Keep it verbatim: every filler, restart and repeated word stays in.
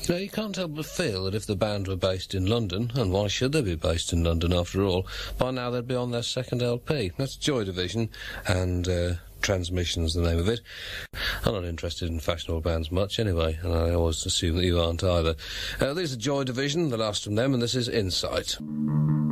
Now, you can't help but feel that if the band were based in London, and why should they be based in London after all, by now they'd be on their second L P. That's Joy Division, and uh, Transmission's the name of it. I'm not interested in fashionable bands much anyway, and I always assume that you aren't either. Uh, these are Joy Division, the last from them, and this is Insight.